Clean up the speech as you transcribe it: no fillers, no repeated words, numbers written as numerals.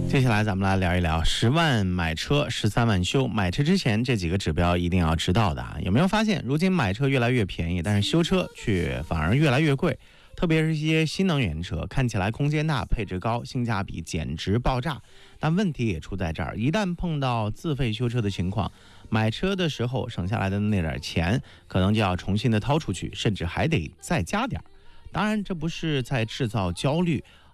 接下来咱们来聊一聊10万买车，13万修。买车之前这几个指标一定要知道的啊！有没有发现，如今买车越来越便宜，但是修车却反而越来越贵？特别是一些新能源车，看起来空间大、配置高、性价比简直爆炸。但问题也出在这儿，一旦碰到自费修车的情况，买车的时候省下来的那点钱，可能就要重新的掏出去，甚至还得再加点儿。当然，这不是在制造焦虑，